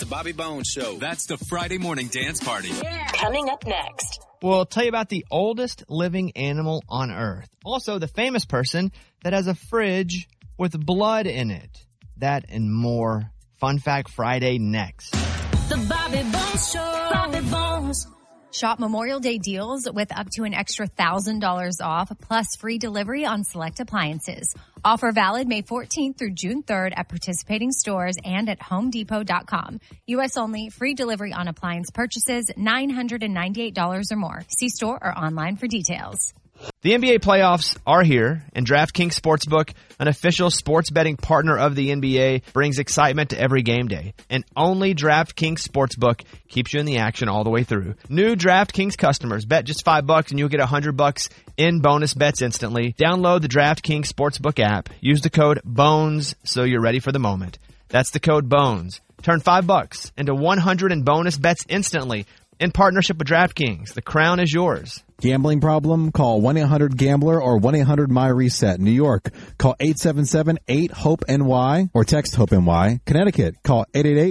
The Bobby Bones Show. That's the Friday morning dance party. Yeah. Coming up next. We'll tell you about the oldest living animal on Earth. Also, the famous person that has a fridge with blood in it. That and more. Fun Fact Friday next. The Bobby Bones Show. Bobby Bones. Shop Memorial Day deals with up to an extra $1,000 off, plus free delivery on select appliances. Offer valid May 14th through June 3rd at participating stores and at HomeDepot.com. U.S. only. Free delivery on appliance purchases, $998 or more. See store or online for details. The NBA playoffs are here, and DraftKings Sportsbook, an official sports betting partner of the NBA, brings excitement to every game day. And only DraftKings Sportsbook keeps you in the action all the way through. New DraftKings customers bet just $5 and you'll get $100 in bonus bets instantly. Download the DraftKings Sportsbook app. Use the code BONES so you're ready for the moment. That's the code BONES. Turn $5 into $100 in bonus bets instantly in partnership with DraftKings. The crown is yours. Gambling problem? Call 1-800-GAMBLER or 1-800-MY-RESET. New York, call 877-8-HOPE-NY or text HOPE-NY. Connecticut, call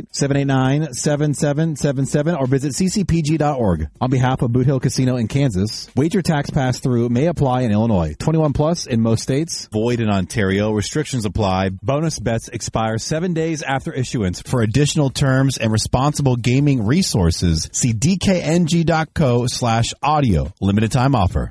888-789-7777 or visit ccpg.org. On behalf of Boot Hill Casino in Kansas, wager tax pass-through may apply in Illinois. 21 plus in most states. Void in Ontario. Restrictions apply. Bonus bets expire 7 days after issuance. For additional terms and responsible gaming resources, see dkng.co/audio. Limited time offer.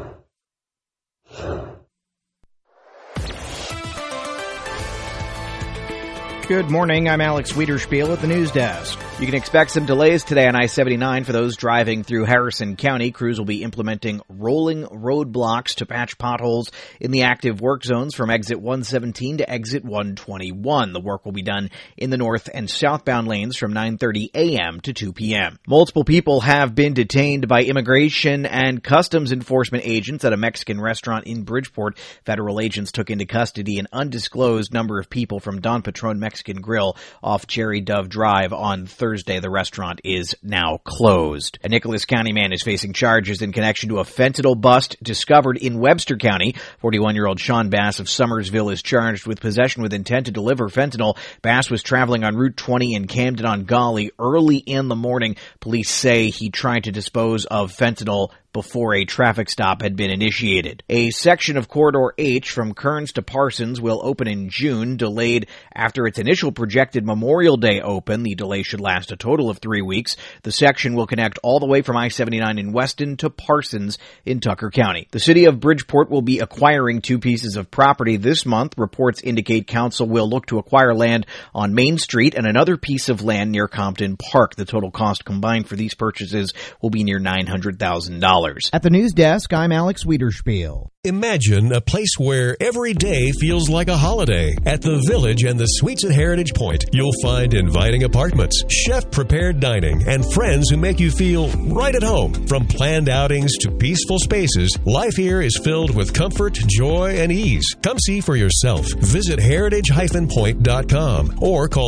Good morning. I'm Alex Wiederspiel at the news desk. You can expect some delays today on I-79 for those driving through Harrison County. Crews will be implementing rolling roadblocks to patch potholes in the active work zones from exit 117 to exit 121. The work will be done in the north and southbound lanes from 9:30 a.m. to 2 p.m. Multiple people have been detained by immigration and customs enforcement agents at a Mexican restaurant in Bridgeport. Federal agents took into custody an undisclosed number of people from Don Patron Mexican Grill off Cherry Dove Drive on Thursday. The restaurant is now closed. A Nicholas County man is facing charges in connection to a fentanyl bust discovered in Webster County. 41-year-old Sean Bass of Summersville is charged with possession with intent to deliver fentanyl. Bass was traveling on Route 20 in Camden on Golly early in the morning. Police say he tried to dispose of fentanyl before a traffic stop had been initiated. A section of Corridor H from Kearns to Parsons will open in June, delayed after its initial projected Memorial Day open. The delay should last a total of 3 weeks. The section will connect all the way from I-79 in Weston to Parsons in Tucker County. The city of Bridgeport will be acquiring 2 pieces of property this month. Reports indicate council will look to acquire land on Main Street and another piece of land near Compton Park. The total cost combined for these purchases will be near $900,000. At the news desk, I'm Alex Wiederspiel. Imagine a place where every day feels like a holiday. At the Village and the Suites at Heritage Point, you'll find inviting apartments, chef-prepared dining, and friends who make you feel right at home. From planned outings to peaceful spaces, life here is filled with comfort, joy, and ease. Come see for yourself. Visit heritage-point.com or call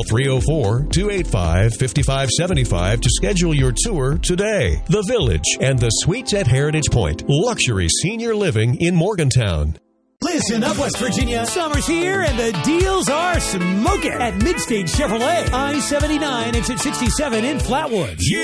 304-285-5575 to schedule your tour today. The Village and the Suites at Heritage Point. Luxury senior living in Morgantown. Listen up, West Virginia. Summer's here and the deals are smoking at Midstage Chevrolet. I-79 exit 67 in Flatwoods.